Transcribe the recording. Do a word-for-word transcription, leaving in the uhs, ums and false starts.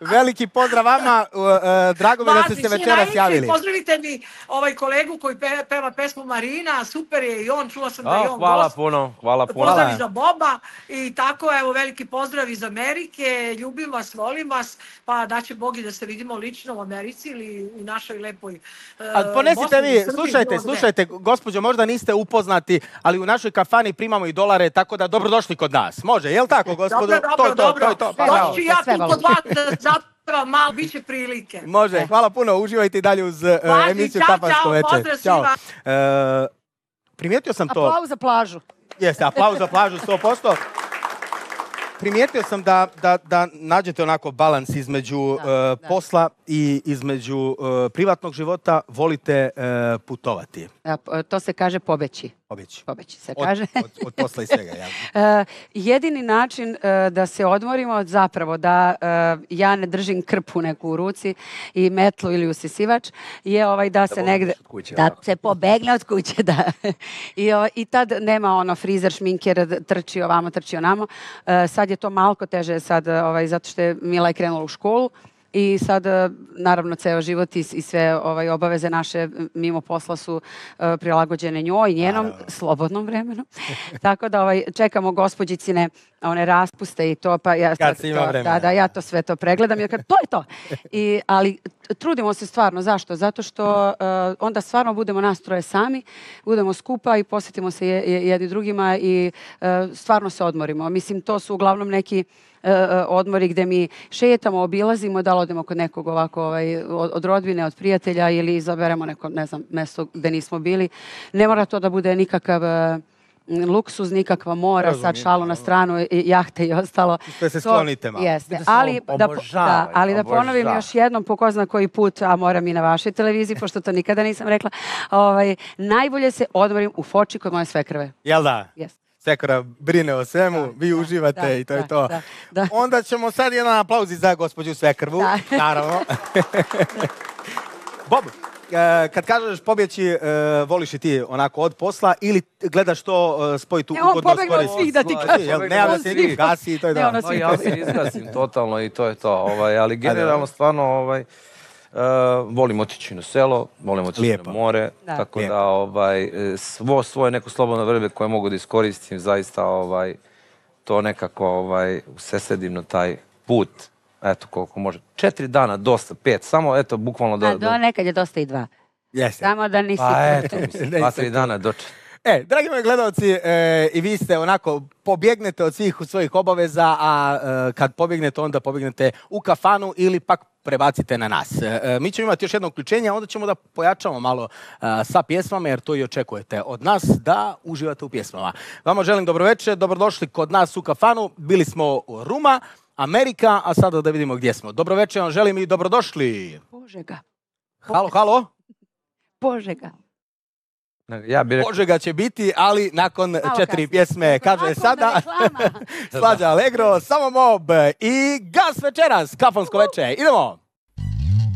veliki pozdrav vama, uh, uh, drago mi da ste se večeras javili. Pozdravite mi ovaj kolegu koji pe, peva pesmu Marina, super je i on, čula sam da je on hvala gost. Puno, hvala puno. Pozdrav za Boba i tako, evo, veliki pozdrav iz Amerike, ljubim vas, volim vas, pa daće Bog i da se vidimo lično u Americi ili u našoj lepoj uh, A ponesite vi, Srbiji, slušajte, slušajte, gospođo, možda niste upoznati, ali u našoj kafani primamo i dolare, tako da dobrodošli kod nas. Može, je li tako, gospodo? Dobro, dobro, to je to, dobro. to je to. Pa, doći ću ja tu kod vas da zapravo malo, bit će prilike. Može, hvala puno, uživajte i dalje uz uh, emisiju Kafansko veče. Pozdrav svima. Uh, primijetio sam to... Aplauz za plažu. Jeste, aplauz za plažu, sto posto. Primijetio sam da, da, da nađete onako balans između da, uh, da. posla i između uh, privatnog života, volite uh, putovati. A, to se kaže pobeći. Pobeći. Pobeći se od, kaže. Od, od posla i svega, ja. uh, jedini način uh, da se odmorimo zapravo, da uh, ja ne držim krpu neku u ruci i metlu ili usisivač, je ovaj da, da se negde... Kuće, da se pobegne od kuće, da. I, ovaj, I tad nema ono frizer, šminker, trči ovamo, trči onamo. Uh, sad je to malko teže sad, ovaj, zato što je Mila je krenula u školu. I sad, naravno, ceo život i, i sve ovaj, obaveze naše mimo posla su uh, prilagođene njoj i njenom Naravno. slobodnom vremenu. Tako da ovaj, čekamo gospođicine one raspuste i to, pa ja, kad to, ima vremena. da, da, ja to sve to pregledam jer kad, to je to. I, ali trudimo se stvarno. Zašto? Zato što uh, onda stvarno budemo nas troje sami, budemo skupa i posjetimo se je, je, jedni drugima i uh, stvarno se odmorimo. Mislim, to su uglavnom neki odmori gdje mi šetamo, obilazimo, da li odemo kod nekog ovako ovaj, od rodbine, od prijatelja ili izaberemo neko, ne znam, mjesto gdje nismo bili. Ne mora to da bude nikakav luksuz, nikakva mora, Razumim, sad šalu na stranu, i jahte i ostalo. Sve se sklonite malo. Jeste, ali da, da, ali da ponovim obožavaj. još jednom, po ko zna koji put, a moram i na vašoj televiziji, pošto to nikada nisam rekla, ovaj, najbolje se odmorim u Foči kod moje svekrve. Jel da? Jeste. Svekra brine o svemu, da, vi da, uživate da, i to da, je to. Da, da. Onda ćemo sad jedan aplauzi za gospođu Svekrvu, da. naravno. Bob, kad kažeš pobjeći, voliš i ti onako od posla ili gledaš to spojiti ugodno s koristim? Ne, on pobjegno od svih da ti kažem. Ne, ali se ti gasi i to je to. No, ja se izgasim totalno i to je to. Ovaj, ali generalno stvarno... Ovaj, Uh, volim otići na selo, volim otići Lijepo. na more, da. tako Lijepo. da ovaj, svo svoje neko slobodno vreme koje mogu da iskoristim, zaista ovaj, to nekako ovaj, sesedim na taj put, eto koliko može. Četiri dana, dosta, pet, samo eto, bukvalno da... A do nekad je dosta i dva. Jeste. Samo da nisi... Pa eto, mislim, dva, tri dana doče. E, dragi moji gledalci, e, i vi ste onako, pobjegnete od svih svojih obaveza, a e, kad pobjegnete, onda pobjegnete u kafanu ili pak prebacite na nas. E, mi ćemo imati još jedno uključenje, a onda ćemo da pojačamo malo a, sa pjesmama, jer to i očekujete od nas, da uživate u pjesmama. Vama želim dobroveče, dobrodošli kod nas u kafanu. Bili smo u Ruma, Amerika, a sada da vidimo gdje smo. Dobroveče vam želim i dobrodošli. Požega. Halo, halo. Požega. Ja bih rekao... Požega će biti, ali nakon Malo četiri kasno. pjesme, kaže sada Slađa Allegro, Samo Mob i Gas večeras, kafansko veče. Idemo!